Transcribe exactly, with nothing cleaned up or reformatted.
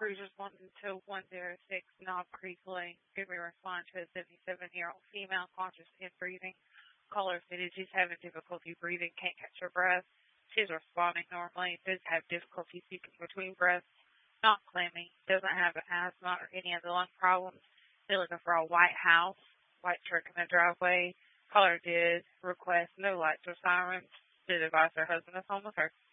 Cruisers one to one zero six Knob Creek Lane. Give me a response to a seventy-seven-year-old female conscious and breathing. Caller stated she's having difficulty breathing, can't catch her breath. She's responding normally, does have difficulty speaking between breaths, not clammy, doesn't have asthma or any other lung problems. They're looking for a white house, white truck in the driveway. Caller did request no lights or sirens. Did advise her husband is home with her.